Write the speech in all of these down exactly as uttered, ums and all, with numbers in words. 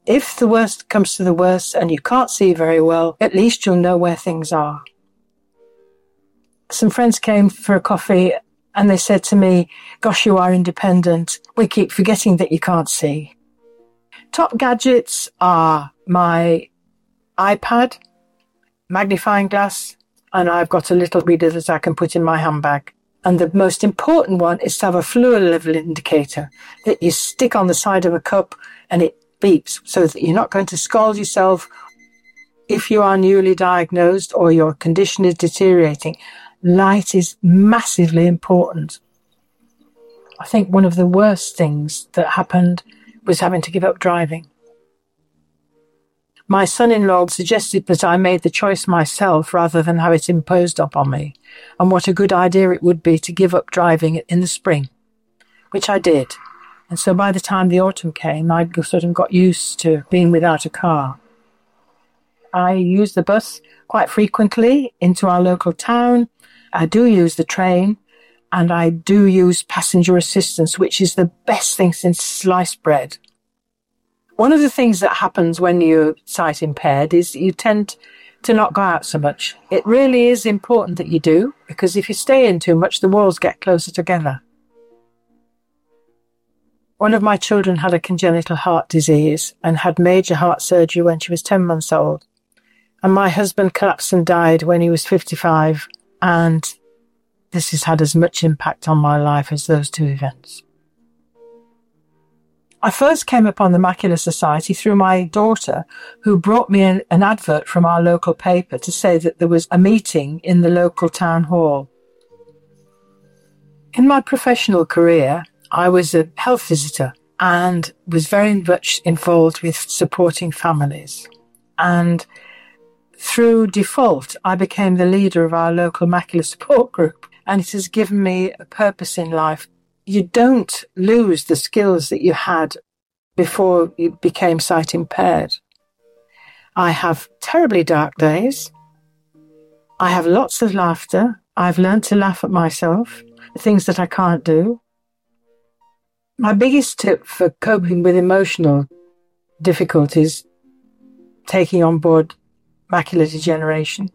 if the worst comes to the worst and you can't see very well, at least you'll know where things are. Some friends came for a coffee and they said to me, gosh, you are independent. We keep forgetting that you can't see. Top gadgets are my iPad, magnifying glass, and I've got a little reader that I can put in my handbag. And the most important one is to have a fluid level indicator that you stick on the side of a cup and it beeps so that you're not going to scald yourself if you are newly diagnosed or your condition is deteriorating. Light is massively important. I think one of the worst things that happened was having to give up driving. My son-in-law suggested that I made the choice myself rather than have it imposed upon me, and what a good idea it would be to give up driving in the spring, which I did. And so by the time the autumn came, I sort of got used to being without a car. I use the bus quite frequently into our local town. I do use the train, and I do use passenger assistance, which is the best thing since sliced bread. One of the things that happens when you're sight impaired is you tend to not go out so much. It really is important that you do, because if you stay in too much, the walls get closer together. One of my children had a congenital heart disease and had major heart surgery when she was ten months old. And my husband collapsed and died when he was fifty-five. And this has had as much impact on my life as those two events. I first came upon the Macular Society through my daughter, who brought me an, an advert from our local paper to say that there was a meeting in the local town hall. In my professional career, I was a health visitor and was very much involved with supporting families. And through default, I became the leader of our local macular support group, and it has given me a purpose in life. You don't lose the skills that you had before you became sight impaired. I have terribly dark days. I have lots of laughter. I've learned to laugh at myself, things that I can't do. My biggest tip for coping with emotional difficulties, taking on board macular degeneration,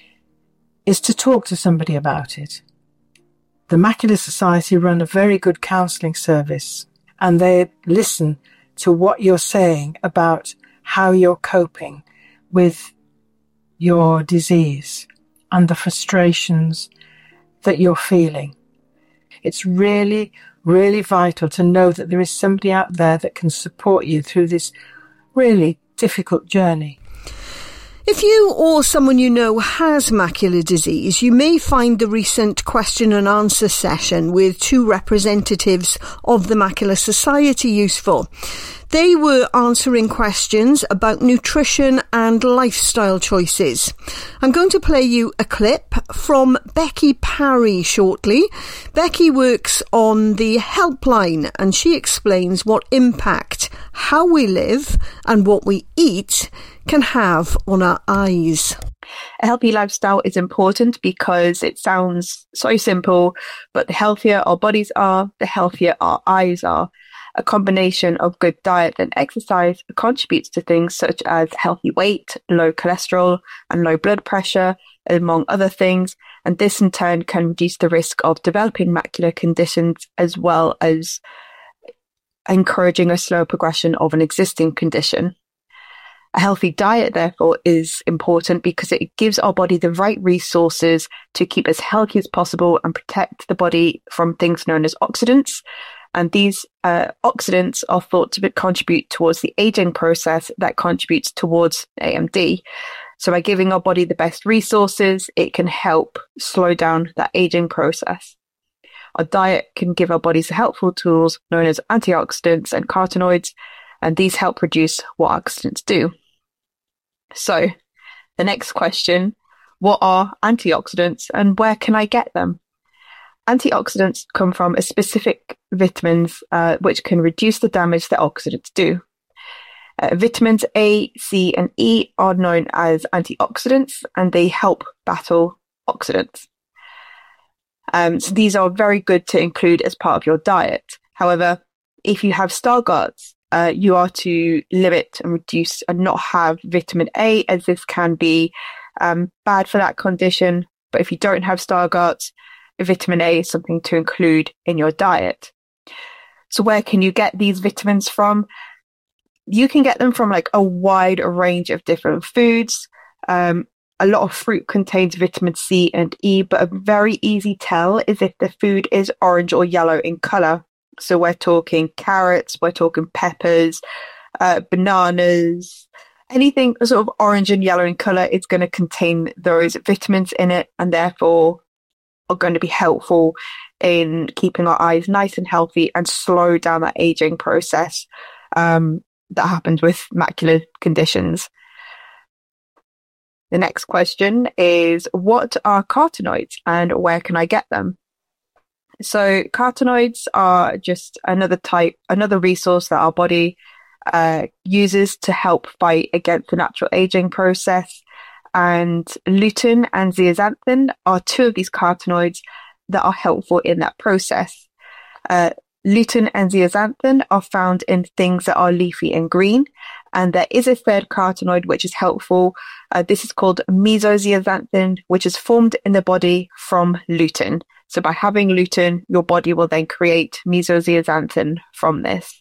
is to talk to somebody about it. The Macular Society run a very good counselling service, and they listen to what you're saying about how you're coping with your disease and the frustrations that you're feeling. It's really, really vital to know that there is somebody out there that can support you through this really difficult journey. If you or someone you know has macular disease, you may find the recent question and answer session with two representatives of the Macular Society useful. They were answering questions about nutrition and lifestyle choices. I'm going to play you a clip from Becky Parry shortly. Becky works on the helpline and she explains what impact how we live and what we eat can have on our eyes. A healthy lifestyle is important because it sounds so simple, but the healthier our bodies are, the healthier our eyes are. A combination of good diet and exercise contributes to things such as healthy weight, low cholesterol, and low blood pressure, among other things. And this in turn can reduce the risk of developing macular conditions, as well as encouraging a slower progression of an existing condition. A healthy diet, therefore, is important because it gives our body the right resources to keep as healthy as possible and protect the body from things known as oxidants. And these uh, oxidants are thought to contribute towards the aging process that contributes towards A M D. So by giving our body the best resources, it can help slow down that aging process. Our diet can give our bodies helpful tools known as antioxidants and carotenoids, and these help reduce what oxidants do. So the next question, what are antioxidants and where can I get them? Antioxidants come from a specific vitamins uh, which can reduce the damage that oxidants do. Uh, vitamins A, C, and E are known as antioxidants, and they help battle oxidants. Um, so these are very good to include as part of your diet. However, if you have Stargardt's uh, you are to limit and reduce and not have vitamin A, as this can be um, bad for that condition. But if you don't have Stargardt, vitamin A is something to include in your diet. So where can you get these vitamins from? You can get them from like a wide range of different foods. Um, a lot of fruit contains vitamin C and E, but a very easy tell is if the food is orange or yellow in colour. So we're talking carrots, we're talking peppers, uh, bananas, anything sort of orange and yellow in colour is going to contain those vitamins in it, and therefore are going to be helpful in keeping our eyes nice and healthy and slow down that aging process um, that happens with macular conditions. The next question is, what are carotenoids and where can I get them? So carotenoids are just another type, another resource that our body uh, uses to help fight against the natural aging process. And lutein and zeaxanthin are two of these carotenoids that are helpful in that process. Uh, lutein and zeaxanthin are found in things that are leafy and green. And there is a third carotenoid which is helpful. Uh, this is called mesozeaxanthin, which is formed in the body from lutein. So by having lutein, your body will then create mesozeaxanthin from this.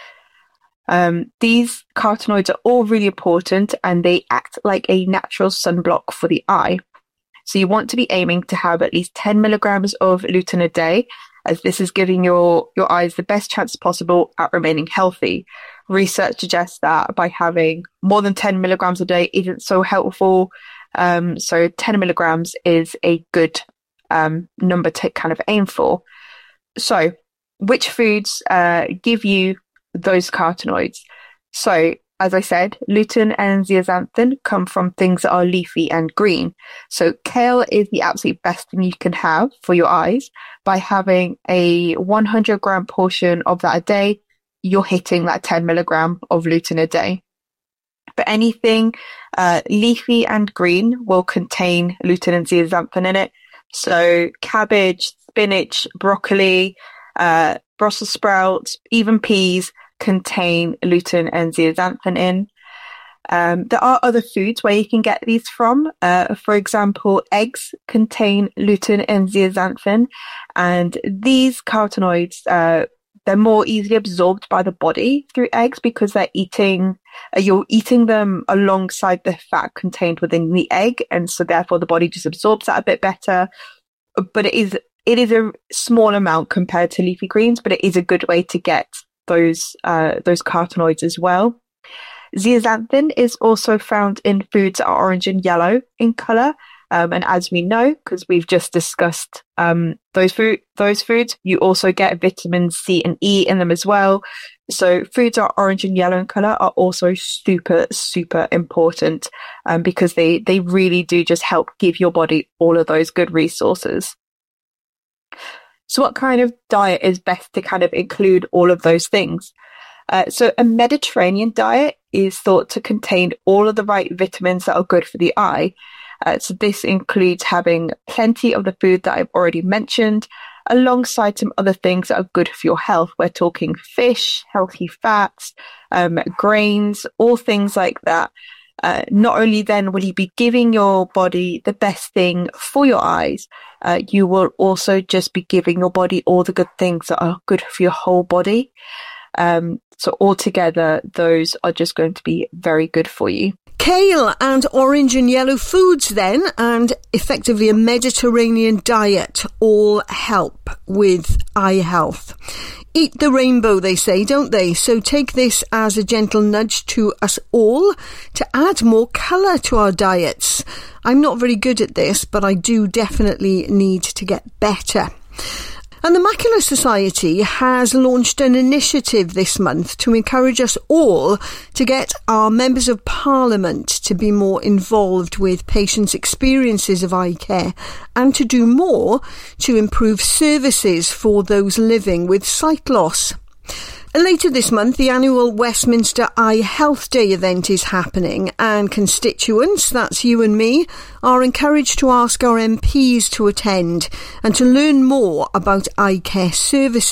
Um, these carotenoids are all really important and they act like a natural sunblock for the eye. So you want to be aiming to have at least ten milligrams of lutein a day, as this is giving your, your eyes the best chance possible at remaining healthy. Research suggests that by having more than ten milligrams a day isn't so helpful. Um, so ten milligrams is a good um, number to kind of aim for. So which foods uh, give you those carotenoids? So as I said, lutein and zeaxanthin come from things that are leafy and green. So kale is the absolute best thing you can have for your eyes. By having a one hundred gram portion of that a day, you're hitting that ten milligram of lutein a day. But anything uh, leafy and green will contain lutein and zeaxanthin in it. So cabbage, spinach, broccoli, uh, Brussels sprouts, even peas contain lutein and zeaxanthin in. Um, there are other foods where you can get these from. Uh, for example, eggs contain lutein and zeaxanthin, and these carotenoids, uh, they're more easily absorbed by the body through eggs because they're eating, uh, you're eating them alongside the fat contained within the egg, and so therefore the body just absorbs that a bit better. But it is it is a small amount compared to leafy greens, but it is a good way to get those uh, those carotenoids as well. Zeaxanthin is also found in foods that are orange and yellow in colour. Um, and as we know, because we've just discussed um, those food, those foods, you also get vitamins C and E in them as well. So foods that are orange and yellow in colour are also super, super important um, because they, they really do just help give your body all of those good resources. So what kind of diet is best to kind of include all of those things? Uh, so a Mediterranean diet is thought to contain all of the right vitamins that are good for the eye. Uh, so this includes having plenty of the food that I've already mentioned, alongside some other things that are good for your health. We're talking fish, healthy fats, um, grains, all things like that. Uh, not only then will you be giving your body the best thing for your eyes, uh, you will also just be giving your body all the good things that are good for your whole body. Um, so altogether, those are just going to be very good for you. Kale and orange and yellow foods then, and effectively a Mediterranean diet all help with eye health. Eat the rainbow, they say, don't they? So take this as a gentle nudge to us all to add more colour to our diets. I'm not very good at this, but I do definitely need to get better. And the Macular Society has launched an initiative this month to encourage us all to get our members of parliament to be more involved with patients' experiences of eye care and to do more to improve services for those living with sight loss. Later this month, the annual Westminster Eye Health Day event is happening, and constituents, that's you and me, are encouraged to ask our M Ps to attend and to learn more about eye care services.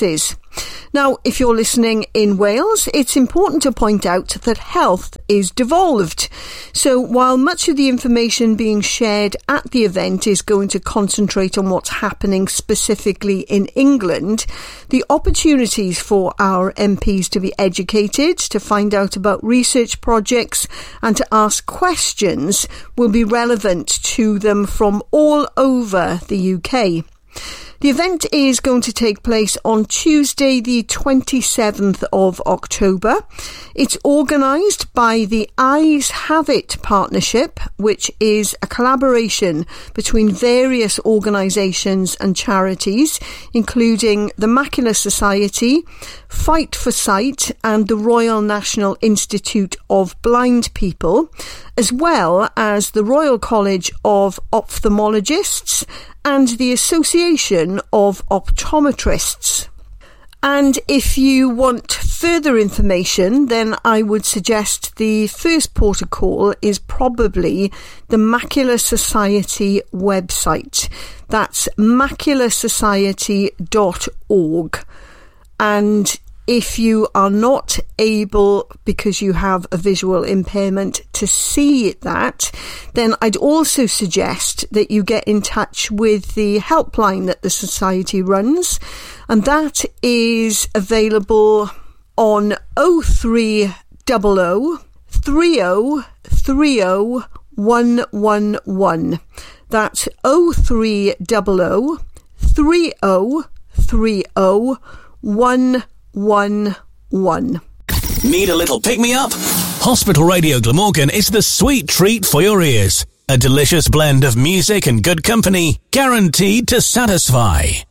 Now, if you're listening in Wales, it's important to point out that health is devolved. So while much of the information being shared at the event is going to concentrate on what's happening specifically in England, the opportunities for our M Ps to be educated, to find out about research projects and to ask questions will be relevant to them from all over the U K. The event is going to take place on Tuesday the twenty-seventh of October. It's organised by the Eyes Have It Partnership, which is a collaboration between various organisations and charities, including the Macular Society, Fight for Sight and the Royal National Institute of Blind People, as well as the Royal College of Ophthalmologists and the Association of Optometrists. And if you want further information, then I would suggest the first port of call is probably the Macular Society website. That's macular society dot org. And if you are not able, because you have a visual impairment, to see that, then I'd also suggest that you get in touch with the helpline that the Society runs, and that is available on oh three hundred, thirty, thirty, one one one. That's oh three hundred, thirty, thirty, one one one. Need a little pick-me-up? Hospital Radio Glamorgan is the sweet treat for your ears. A delicious blend of music and good company, guaranteed to satisfy.